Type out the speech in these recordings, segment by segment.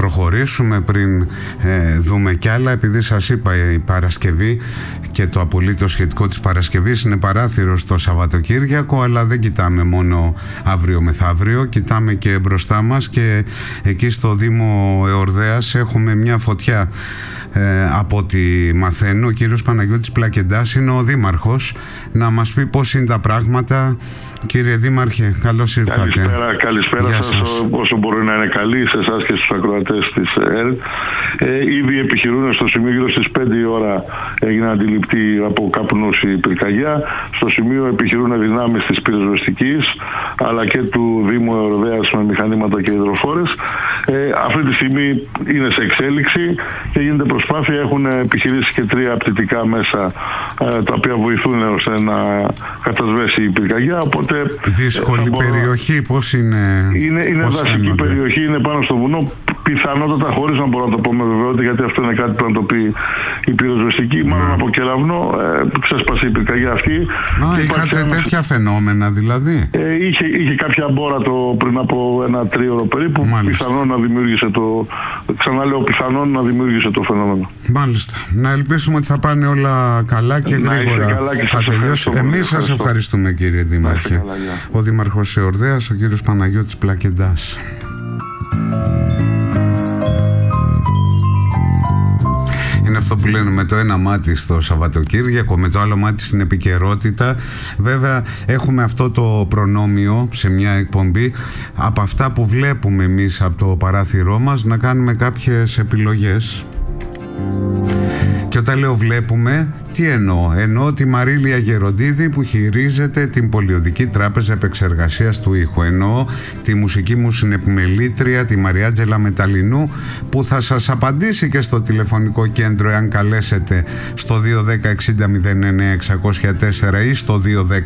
προχωρήσουμε πριν δούμε κι άλλα, επειδή σας είπα η Παρασκευή και το απολύτως σχετικό της Παρασκευής είναι παράθυρο στο Σαββατοκύριακο, αλλά δεν κοιτάμε μόνο αύριο μεθαύριο, κοιτάμε και μπροστά μας, και εκεί στο Δήμο Εορδέας έχουμε μια φωτιά. Από ό,τι μαθαίνω, ο κύριος Παναγιώτης Πλακεντάς είναι ο δήμαρχος. Να μας πει πώς είναι τα πράγματα. Κύριε Δήμαρχε, καλώς ήρθατε. Καλησπέρα σας, όσο μπορεί να είναι καλή σε εσάς και στους ακροατές της ΕΡΤ. Ήδη επιχειρούν στο σημείο γύρω στις 5 η ώρα, έγινε αντιληπτή από καπνούς η πυρκαγιά. Στο σημείο επιχειρούν δυνάμεις της πυροσβεστικής αλλά και του Δήμου Εορδέας με μηχανήματα και υδροφόρες. Αυτή τη στιγμή είναι σε εξέλιξη και γίνεται προσπάθεια. Έχουν επιχειρήσει και 3 απτυτικά μέσα τα οποία βοηθούν ώστε να κατασβέσει η πυρκαγιά. Οπότε, δύσκολη περιοχή, πώς είναι? Είναι δασική περιοχή, είναι πάνω στο βουνό. Πιθανότατα, χωρίς να μπορώ να το πω με βεβαιότητα, γιατί αυτό είναι κάτι που να το πει η πυροσβεστική, μάλλον από κεραυνό ξέσπασε η πυρκαγιά αυτή. Είχατε τέτοια φαινόμενα δηλαδή? Είχε κάποια μπόρα πριν από 1 τρίωρο περίπου. Πιθανόν να δημιούργησε να δημιούργησε το φαινόμενο. Μάλιστα. Να ελπίσουμε ότι θα πάνε όλα καλά και γρήγορα θα τελειώσει. Εμείς σας ευχαριστούμε, κύριε Δήμαρχε. Ο Δήμαρχος Εορδέας, ο κύριος Παναγιώτης Πλακεντάς. Είναι αυτό που λένε με το ένα μάτι στο Σαββατοκύριακο, με το άλλο μάτι στην επικαιρότητα. Βέβαια έχουμε αυτό το προνόμιο σε μια εκπομπή, από αυτά που βλέπουμε εμείς από το παράθυρό μας, να κάνουμε κάποιες επιλογές. Και όταν λέω βλέπουμε, τι εννοώ? Εννοώ τη Μαρίλια Γεροντίδη που χειρίζεται την Πολιοδική Τράπεζα Επεξεργασίας του Ήχου. Εννοώ τη μουσική μου συνεπιμελήτρια, τη Μαριάτζελα Μεταλλινού, που θα σας απαντήσει και στο τηλεφωνικό κέντρο εάν καλέσετε στο 210-60-09-604 ή στο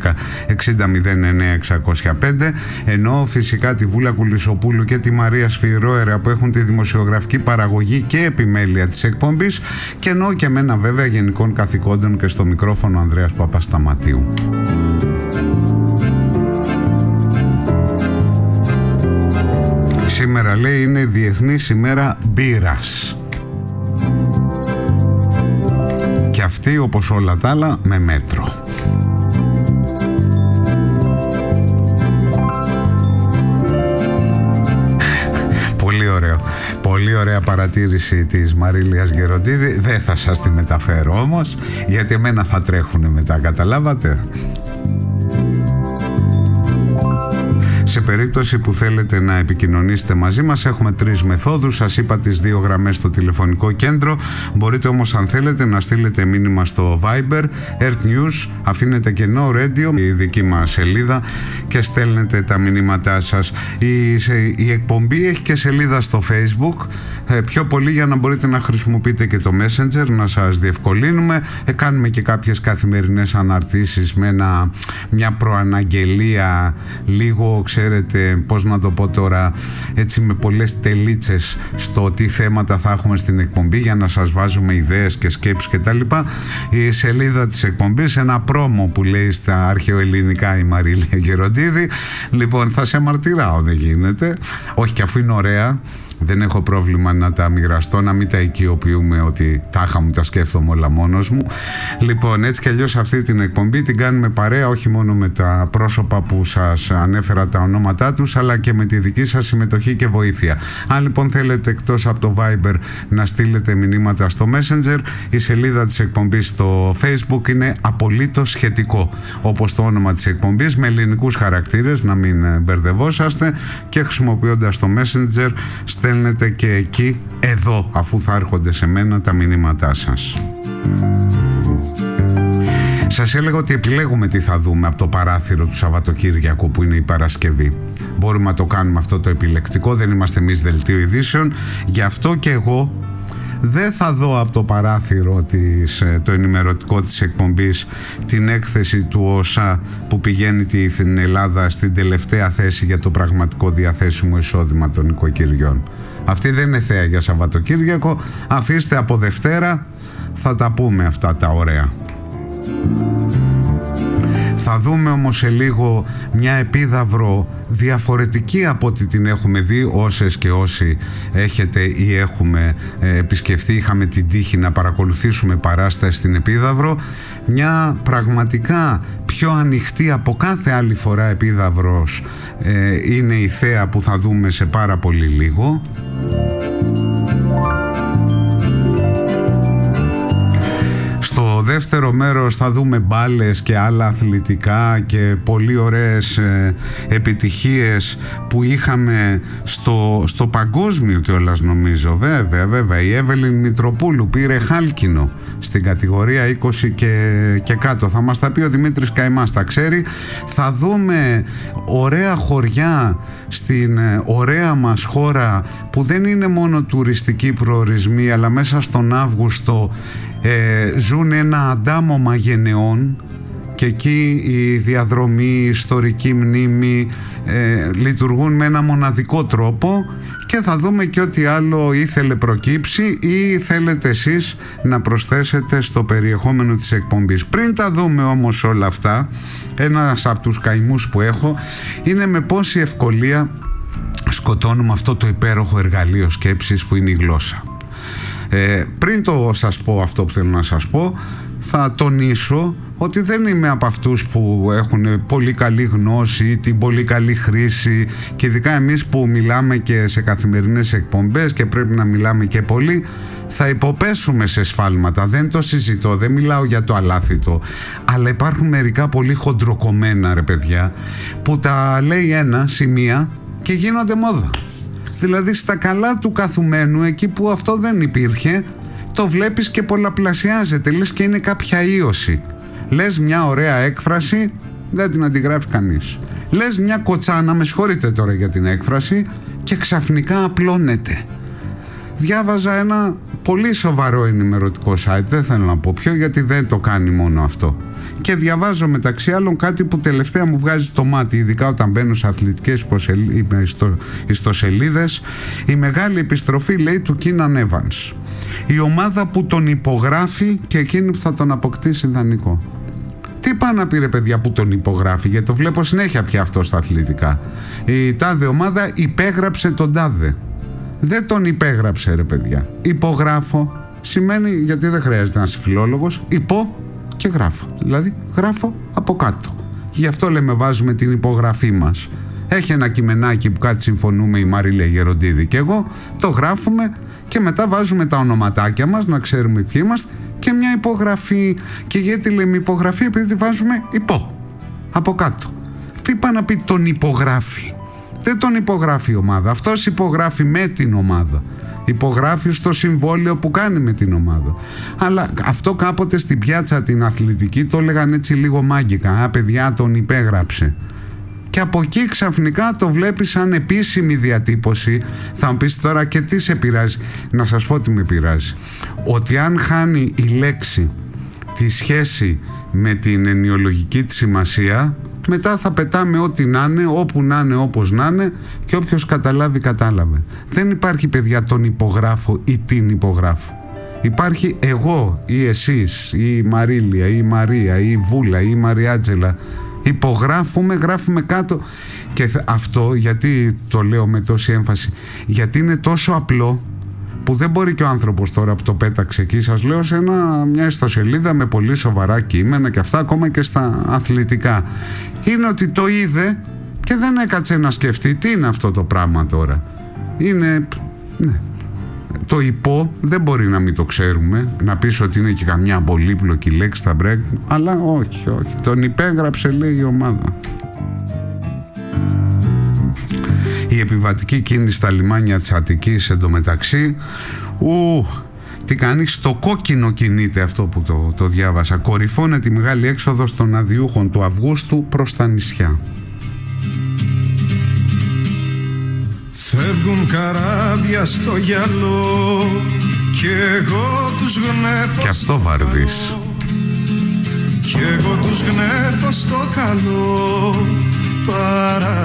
210-60-09-605. Εννοώ φυσικά τη Βούλα Κουλισοπούλου και τη Μαρία Σφυρόερα που έχουν τη δημοσιογραφική παραγωγή και επιμέλεια της εκπομπής, και εννοώ και εμένα βέβαια γενικών καθηκόντων και στο μικρόφωνο Ανδρέας Παπασταματίου. Σήμερα, λέει, είναι Διεθνής ημέρα μπύρας. Και αυτή, όπως όλα τα άλλα, με μέτρο. Πολύ ωραίο. Πολύ ωραία παρατήρηση της Μαρίλιας Γεροντίδη. Δεν θα σας τη μεταφέρω όμως, γιατί εμένα θα τρέχουνε μετά, καταλάβατε? Σε περίπτωση που θέλετε να επικοινωνήσετε μαζί μας, έχουμε 3 μεθόδους. Σας είπα τις 2 γραμμές στο τηλεφωνικό κέντρο. Μπορείτε όμως, αν θέλετε, να στείλετε μήνυμα στο Viber, Earth News, αφήνετε κενό Radio, η δική μας σελίδα, και στέλνετε τα μηνύματά σας. Η εκπομπή έχει και σελίδα στο Facebook, πιο πολύ για να μπορείτε να χρησιμοποιείτε και το Messenger, να σας διευκολύνουμε. Κάνουμε και κάποιες καθημερινές αναρτήσεις με μια προαναγγελία, λίγο, ξέρετε, πώς να το πω τώρα, έτσι με πολλές τελίτσες στο τι θέματα θα έχουμε στην εκπομπή, για να σας βάζουμε ιδέες και σκέψεις κτλ. Η σελίδα της εκπομπής, ένα πρόμο που λέει στα αρχαιοελληνικά η Μαρίλια Γεροντίδη. Λοιπόν, θα σε μαρτυράω, δεν γίνεται. Όχι, και αφού είναι ωραία, δεν έχω πρόβλημα να τα μοιραστώ, να μην τα οικειοποιούμε ότι τάχα μου τα σκέφτομαι όλα μόνος μου. Λοιπόν, έτσι κι αλλιώς αυτή την εκπομπή την κάνουμε παρέα, όχι μόνο με τα πρόσωπα που σας ανέφερα τα ονόματά τους, αλλά και με τη δική σας συμμετοχή και βοήθεια. Αν λοιπόν θέλετε εκτός από το Viber να στείλετε μηνύματα στο Messenger, η σελίδα της εκπομπής στο Facebook είναι απολύτως σχετικό, όπως το όνομα της εκπομπής, με ελληνικούς χαρακτήρες, να μην μπερδευόσαστε, και χρησιμοποιώντας το Messenger στέλνετε και εκεί, εδώ, αφού θα έρχονται σε μένα τα μηνύματά σας. Σας έλεγα ότι επιλέγουμε τι θα δούμε από το παράθυρο του Σαββατοκύριακου, που είναι η Παρασκευή. Μπορούμε να το κάνουμε αυτό το επιλεκτικό, δεν είμαστε εμείς δελτίο ειδήσεων. Γι' αυτό και εγώ δεν θα δω από το παράθυρο το ενημερωτικό της εκπομπής την έκθεση του ΟΣΑ που πηγαίνει την Ελλάδα στην τελευταία θέση για το πραγματικό διαθέσιμο εισόδημα των οικοκυριών. Αυτή δεν είναι θέα για Σαββατοκύριακο. Αφήστε, από Δευτέρα θα τα πούμε αυτά τα ωραία. Θα δούμε όμως σε λίγο μια Επίδαυρο διαφορετική από ό,τι την έχουμε δει όσες και όσοι έχετε ή έχουμε επισκεφτεί. Είχαμε την τύχη να παρακολουθήσουμε παράσταση στην Επίδαυρο. Μια πραγματικά πιο ανοιχτή από κάθε άλλη φορά Επίδαυρος είναι η Θέα που θα δούμε σε πάρα πολύ λίγο. Στο δεύτερο μέρος θα δούμε μπάλες και άλλα αθλητικά και πολύ ωραίες επιτυχίες που είχαμε στο παγκόσμιο κιόλας, νομίζω. Βέβαια η Εύελιν Μητροπούλου πήρε χάλκινο στην κατηγορία 20 και κάτω. Θα μας τα πει ο Δημήτρης Καημάς, τα ξέρει. Θα δούμε ωραία χωριά στην ωραία μας χώρα που δεν είναι μόνο τουριστικοί προορισμοί, αλλά μέσα στον Αύγουστο ζουν ένα αντάμωμα γενεών και εκεί η διαδρομή, η ιστορική μνήμη λειτουργούν με ένα μοναδικό τρόπο, και θα δούμε και ό,τι άλλο ήθελε προκύψει ή θέλετε εσείς να προσθέσετε στο περιεχόμενο της εκπομπής. Πριν τα δούμε όμως όλα αυτά, ένας από τους καημούς που έχω είναι με πόση ευκολία σκοτώνουμε αυτό το υπέροχο εργαλείο σκέψης που είναι η γλώσσα. Πριν το σας πω αυτό που θέλω να σας πω, θα τονίσω ότι δεν είμαι από αυτούς που έχουν πολύ καλή γνώση ή την πολύ καλή χρήση, και ειδικά εμείς που μιλάμε και σε καθημερινές εκπομπές και πρέπει να μιλάμε και πολύ, θα υποπέσουμε σε σφάλματα, δεν το συζητώ, δεν μιλάω για το αλάθητο, αλλά υπάρχουν μερικά πολύ χοντροκομμένα, ρε παιδιά, που τα λέει ένα σημεία και γίνονται μόδα. Δηλαδή στα καλά του καθουμένου, εκεί που αυτό δεν υπήρχε, το βλέπεις και πολλαπλασιάζεται, λες και είναι κάποια ίωση. Λες μια ωραία έκφραση, δεν την αντιγράφει κανείς. Λες μια κοτσάνα, με συγχωρείτε τώρα για την έκφραση, και ξαφνικά απλώνεται. Διάβαζα ένα πολύ σοβαρό ενημερωτικό site, δεν θέλω να πω ποιο, γιατί δεν το κάνει μόνο αυτό, και διαβάζω μεταξύ άλλων κάτι που τελευταία μου βγάζει το μάτι, ειδικά όταν μπαίνω σε αθλητικές ιστοσελίδες. Η μεγάλη επιστροφή, λέει, του Κίναν Evans, η ομάδα που τον υπογράφει και εκείνη που θα τον αποκτήσει δανεικό. Τι πάει να πει, ρε παιδιά, που τον υπογράφει, γιατί το βλέπω συνέχεια πια αυτό στα αθλητικά. Η τάδε ομάδα υπέγραψε τον τάδε. Δεν τον υπέγραψε, ρε παιδιά. Υπογράφω σημαίνει, γιατί δεν χρειάζεται να είσαι φιλόλογος, υπό και γράφω. Δηλαδή γράφω από κάτω. Γι' αυτό λέμε βάζουμε την υπογραφή μας. Έχει ένα κειμενάκι που κάτι συμφωνούμε η Μαρίλια Γεροντίδη και εγώ, το γράφουμε και μετά βάζουμε τα ονοματάκια μας, να ξέρουμε ποιοι είμαστε, και μια υπογραφή. Και γιατί λέμε υπογραφή? Επειδή τη βάζουμε υπό, από κάτω. Τι πάει να πει τον υπογράφει? Δεν τον υπογράφει η ομάδα, αυτός υπογράφει με την ομάδα. Υπογράφει στο συμβόλαιο που κάνει με την ομάδα. Αλλά αυτό κάποτε στην πιάτσα την αθλητική το έλεγαν έτσι λίγο μάγκικα. Παιδιά, τον υπέγραψε. Και από εκεί ξαφνικά το βλέπεις σαν επίσημη διατύπωση. Θα μου πεις τώρα, και τι σε πειράζει? Να σας πω τι με πειράζει. Ότι αν χάνει η λέξη τη σχέση με την ενοιολογική της σημασία, μετά θα πετάμε ό,τι να είναι, όπου να είναι, όπως να είναι, και όποιος καταλάβει, κατάλαβε. Δεν υπάρχει, παιδιά, τον υπογράφω ή την υπογράφω. Υπάρχει εγώ ή εσείς ή η Μαρίλια ή η Μαρία ή η Βούλα ή η Μαριάτζελα. Υπογράφουμε, γράφουμε κάτω. Και αυτό γιατί το λέω με τόση έμφαση? Γιατί είναι τόσο απλό που δεν μπορεί και ο άνθρωπος τώρα που το πέταξε εκεί, σας λέω, σε μια ιστοσελίδα με πολύ σοβαρά κείμενα και αυτά, ακόμα και στα αθλητικά, είναι ότι το είδε και δεν έκατσε να σκεφτεί τι είναι αυτό το πράγμα τώρα. Είναι, ναι, το υπό δεν μπορεί να μην το ξέρουμε, να πεις ότι είναι και καμιά πολύπλοκη λέξη στα μπρέκ, αλλά όχι, τον υπέγραψε, λέει η ομάδα. Η επιβατική κίνηση στα λιμάνια της Αττικής εντωμεταξύ, τι κάνει, στο κόκκινο κινείται, αυτό που το διάβασα. Κορυφώνεται η μεγάλη έξοδος των αδιούχων του Αυγούστου προς τα νησιά. Φεύγουν καράβια στο γυαλό και εγώ τους γνέφω. Και αυτό Βαρδής. Και εγώ τους γνέφω στο καλό.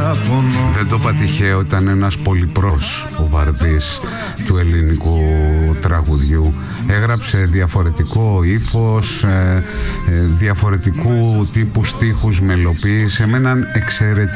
Παραπονώ. Δεν το είπα τυχαίο, ήταν ένας πολυπρός ο Βαρδής του ελληνικού τραγουδιού. Έγραψε διαφορετικό ύφος, διαφορετικού τύπου στίχους, μελοποίησε με έναν εξαιρετικό